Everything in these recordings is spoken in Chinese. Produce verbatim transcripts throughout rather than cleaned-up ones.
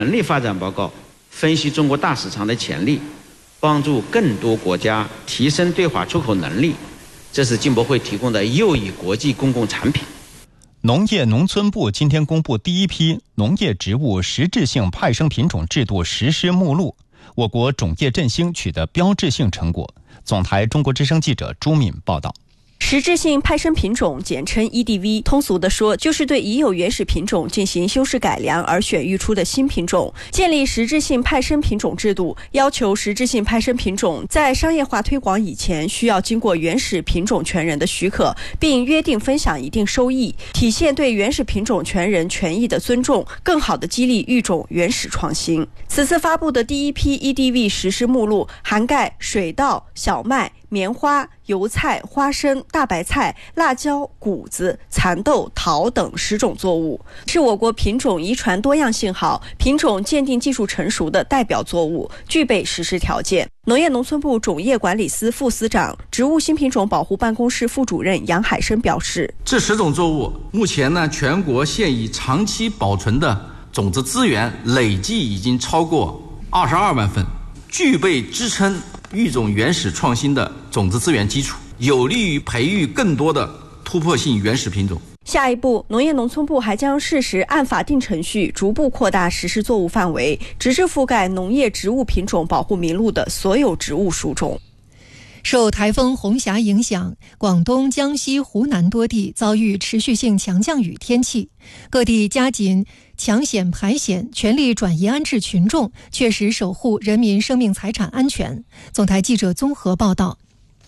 能力发展报告分析中国大市场的潜力，帮助更多国家提升对华出口能力，这是进博会提供的又一国际公共产品。 农业农村部今天公布第一批农业植物实质性派生品种制度实施目录，我国种业振兴取得标志性成果。总台中国之声记者朱敏报道。 实质性派生品种简称 E D V， 通俗地说就是对已有原始品种进行修饰改良而选育出的新品种。建立实质性派生品种制度，要求实质性派生品种在商业化推广以前需要经过原始品种权人的许可，并约定分享一定收益，体现对原始品种权人权益的尊重，更好地激励育种原始创新。此次发布的第一批 E D V 实施目录涵盖水稻、小麦、棉花、油菜、花生、大白菜、辣椒、谷子、蚕豆、桃等十种作物，是我国品种遗传多样性好、品种鉴定技术成熟的代表作物，具备实施条件。农业农村部种业管理司副司长、植物新品种保护办公室副主任杨海生表示， 这十种作物目前呢，全国现已长期保存的种子资源累计已经超过二十二万份，具备支撑育种原始创新的种子资源基础，有利于培育更多的突破性原始品种。 下一步，农业农村部还将适时按法定程序逐步扩大实施作物范围，直至覆盖农业植物品种保护名录的所有植物属种。 受台风红霞影响，广东、江西、湖南多地遭遇持续性强降雨天气，各地加紧抢险排险，全力转移安置群众，确实守护人民生命财产安全。总台记者综合报道。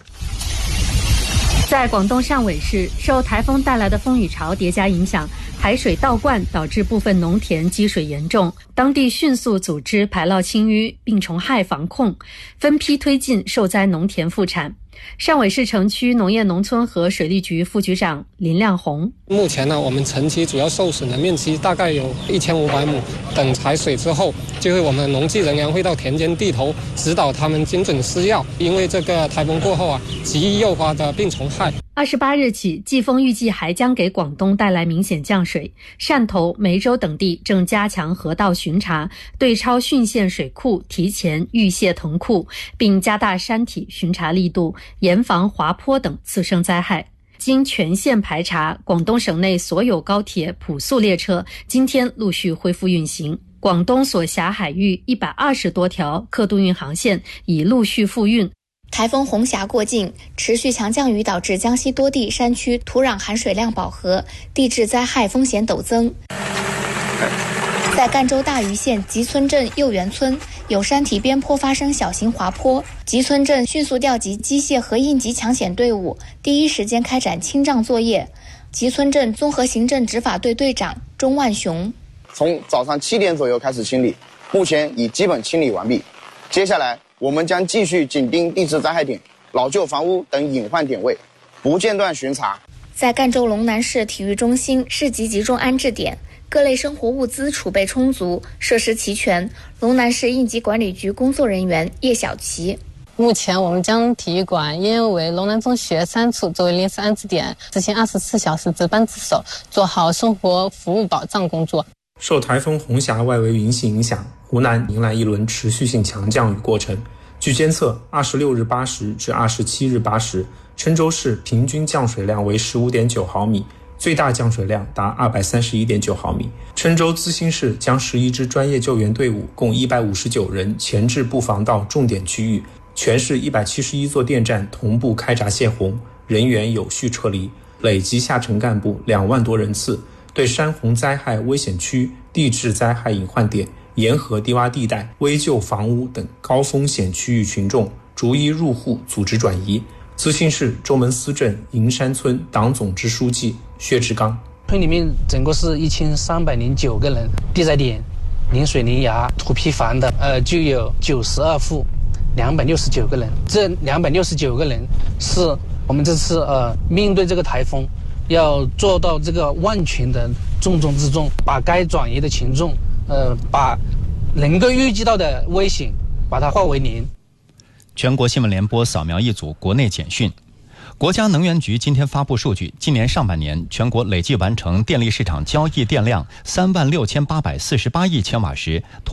在广东汕尾市，受台风带来的风雨潮叠加影响，海水倒灌导致部分农田积水严重，当地迅速组织排涝清淤、病虫害防控，分批推进受灾农田复产。汕尾市城区农业农村和水利局副局长林亮红， 目前呢，我们城区主要受损的面积大概有一千五百亩，等排水之后，就会我们农技人员会到田间地头指导他们精准施药，因为这个台风过后啊，极易诱发的病虫害。 二十八日起，季风预计还将给广东带来明显降水，汕头、梅州等地正加强河道巡查，对超浚县水库提前预泄腾库，并加大山体巡查力度，严防滑坡等次生灾害。经全线排查，广东省内所有高铁普速列车今天陆续恢复运行。广东所辖海域一百二十多条客渡运航线已陆续复运。 台风红霞过境，持续强降雨导致江西多地山区土壤含水量饱和，地质灾害风险陡增。在赣州大余县集村镇右园村，有山体边坡发生小型滑坡，集村镇迅速调集机械和应急抢险队伍，第一时间开展清障作业。集村镇综合行政执法队队长钟万雄， 从早上七点左右开始清理，目前已基本清理完毕。接下来我们将继续紧盯地质灾害点、老旧房屋等隐患点位，不间断巡查。 在赣州龙南市体育中心市级集中安置点，各类生活物资储备充足，设施齐全。龙南市应急管理局工作人员叶小琪， 目前我们将体育馆因为龙南中学三处作为临时安置点，执行二十四小时值班值守，做好生活服务保障工作。 受台风红霞外围云系影响，湖南迎来一轮持续性强降雨过程。据监测，二十六日八时至二十七日八时，郴州市平均降水量为 十五点九毫米，最大降水量达 二百三十一点九毫米。郴州资兴市将十一支专业救援队伍共一百五十九人前置布防到重点区域，全市一百七十一座电站同步开闸泄洪，人员有序撤离，累计下沉干部两万多人次，对山洪灾害危险区、地质灾害隐患点、沿河低洼地带、危旧房屋等高风险区域群众逐一入户组织转移。资兴市周门司镇银山村党总支书记薛志刚， 村里面整个是一千三百零九个人，地灾点临水临崖土坯房的呃就有九十二户，两百六十九个人。这两百六十九个人是我们这次呃面对这个台风要做到这个万全的重中之重，把该转移的群众呃把能够预计到的危险把它化为零。 全国新闻联播扫描一组国内简讯。 国家能源局今天发布数据，今年上半年全国累计完成电力市场交易电量三万六千八百四十八亿千瓦时，